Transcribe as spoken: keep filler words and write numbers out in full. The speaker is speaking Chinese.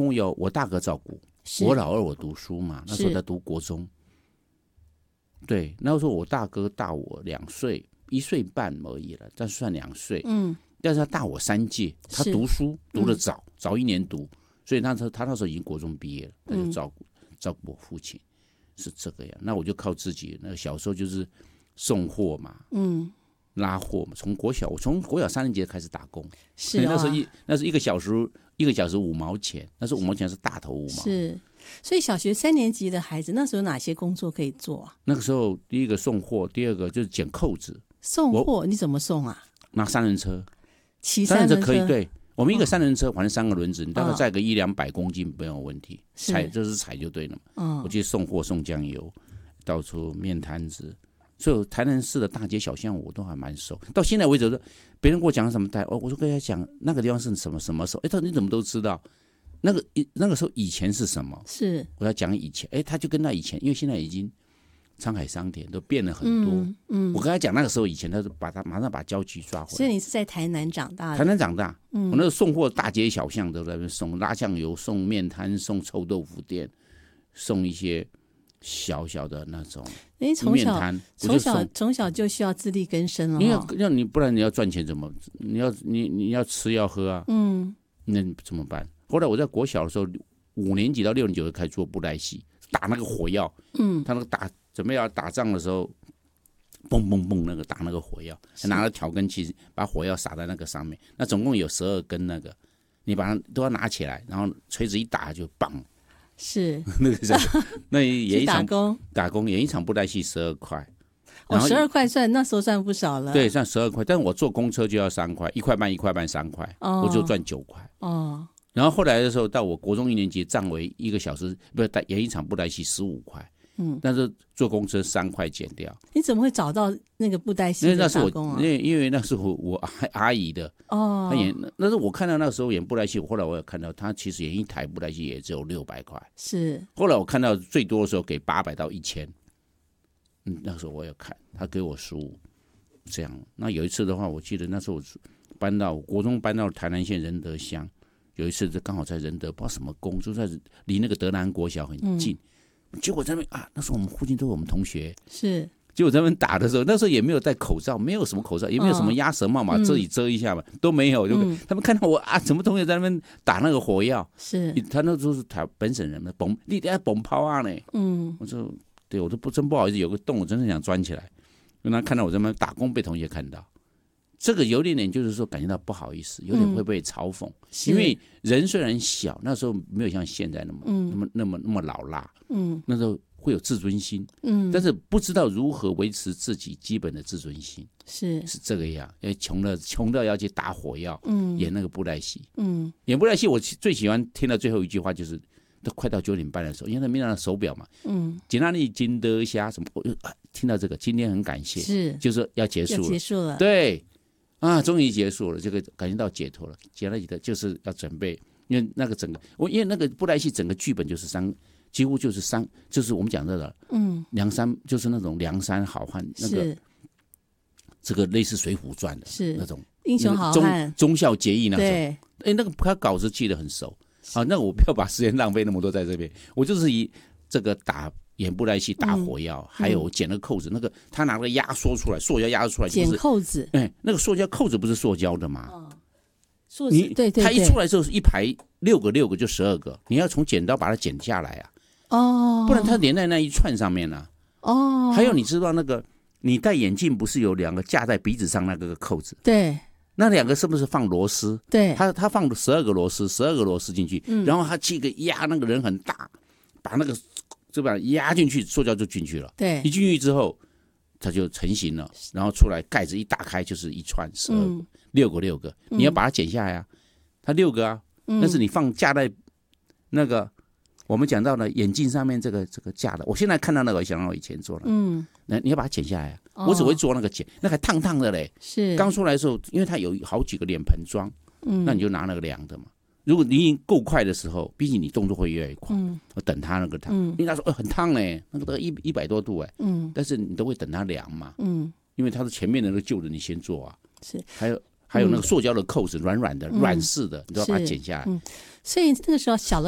共有我大哥照顾，我老二我读书嘛，那时候在读国中。对，那时候我大哥大我两岁，一岁半而已了，但算两岁。嗯，但是他大我三届，他读书读得早，嗯、早一年读，所以他他那时候已经国中毕业了，他就照顾、嗯、照顾我父亲，是这个样。那我就靠自己，那小时候就是送货嘛，嗯。拉货嘛，从国小我从国小三年级开始打工， 是、啊、 那时候一那是一个小时一个小时五毛钱，那时候五毛钱是大头五毛。 是，所以小学三年级的孩子那时候哪些工作可以做啊？ 那个时候第一个送货，第二个就是剪扣子。 送货你怎么送啊？ 拿三人车， 骑三人车可以。对，我们一个三人车，反正三个轮子，你大概载个一两百公斤没有问题，踩就是踩就对了嘛。嗯，我去送货送酱油，到处面摊子。所以台南市的大街小巷我都还蛮熟，到现在为止，别人跟我讲什么台，我就跟他讲那个地方是什么什么时候，哎，他说你怎么都知道？那个那个时候以前是什么？ 是我要讲以前，哎，他就跟他以前，因为现在已经沧海桑田都变了很多。嗯，嗯我跟他讲那个时候以前，他就把他马上把焦距抓回来。 所以你是在台南长大的？ 台南长大，嗯，我那个送货大街小巷都在那边送，拉酱油、送面摊、送臭豆腐店、送一些。小小的那种面摊， 从小从小就需要自力更生了。 你要要你不然你要赚钱怎么？你要你你要吃要喝啊，嗯，那怎么办？后来我在国小的时候，五年级到六年级就开始做布袋戏，打那个火药，嗯，他那个打准备要打仗的时候，嘣嘣嘣那个打那个火药，拿了调羹器把火药撒在那个上面，那总共有十二根那个，你把它都要拿起来，然后锤子一打就棒。 是那个那演一场打工， 打工演一场布袋戏十二块， 哦，十二块算那时候算不少了。 对，算十二块，但是我坐公车就要三块，一块半一块半三块，哦、我就赚九块。哦，然后后来的时候，到我国中一年级，涨为一个小时不是演一场布袋戏十五块，嗯，但是坐公车三块减掉。 你怎么会找到那个布袋戏的打工啊？ 因为那是我，因为因为那是我我阿姨的哦，她演，那是我看到那时候演布袋戏，后来我有看到她其实演一台布袋戏也只有六百块， 是。 后来我看到最多的时候给八百到一千，嗯，那时候我有看，她给我十五，这样。那有一次的话，我记得那时候我搬到国中搬到台南县仁德乡，有一次就刚好在仁德不知道什么宫，就在离那个德南国小很近。嗯结果在那边啊，那时候我们附近都有我们同学， 是。 结果在那边打的时候，那时候也没有戴口罩，没有什么口罩，也没有什么鸭舌帽嘛，遮一遮一下嘛，嗯、都没有。就、嗯、他们看到我啊，什么同学在那边打那个火药， 是。 他那时候是台本省人嘛，嘣，你等下嘣炮啊呢。嗯，我说，对我都不真不好意思，有个洞，我真的想钻起来，因为他看到我在那边打工，被同学看到。这个有点点就是说感觉到不好意思，有点会被嘲讽，嗯、因为人虽然小，那时候没有像现在那么、嗯、那么那么那么老辣，嗯，那时候会有自尊心，嗯，但是不知道如何维持自己基本的自尊心， 是是这个样，因为穷了穷到要去打火药，嗯，演那个布袋戏，嗯，演布袋戏我最喜欢听到最后一句话就是，都快到九点半的时候，因为他没拿手表嘛，嗯，今天你金德虾什么，我就、啊、听到这个，今天很感谢， 是， 就是要结束了， 结束了， 对。啊，终于结束了，这个感觉到解脱了。接下来的就是要准备，因为那个整个，我因为那个布袋戏整个剧本就是三，几乎就是三，就是我们讲的，嗯，梁山就是那种梁山好汉，那个这个类似《水浒传》的， 是那种英雄好汉， 忠孝节义那种。 对， 哎，那个他稿子记得很熟。好，那我不要把时间浪费那么多在这边，我就是以这个打。演布袋戏打火药，嗯、还有剪了扣子，嗯、那个他拿个压缩出来，塑胶压缩出来， 剪扣子， 哎，那个塑胶扣子不是塑胶的吗？ 哦、 你对对对， 它一出来之后是一排六个六个就十二个，你要从剪刀把它剪下来啊，哦，不然它连在那一串上面啊，哦，还有你知道那个你戴眼镜不是有两个架在鼻子上那个扣子？ 对， 那两个是不是放螺丝？ 对， 他他放十二个螺丝，十二个螺丝进去，嗯、然后他这个压那个人很大，把那个。就把它压进去，塑胶就进去了。对，一进去之后，它就成型了，然后出来盖子一打开就是一串十二个、嗯、六个六个，你要把它剪下来啊，它六个啊，嗯、但是你放架在那个我们讲到的眼镜上面这个这个架的，我现在看到那个想到我以前做的，嗯，那你要把它剪下来啊，哦、我只会做那个剪，那还烫烫的嘞， 是刚出来的时候，因为它有好几个脸盆装，嗯，那你就拿那个量的嘛。如果你已经够快的时候，毕竟你动作会越来越快。嗯，我等它那个烫，嗯、因为他说、呃、很烫嘞，那个都一一百多度哎。嗯，但是你都会等它凉嘛。嗯，因为它是前面的那个旧的，你先做啊。是，还有还有那个塑胶的扣子，软软的、软式的，你都要把它剪下来。嗯， 所以那个时候小的。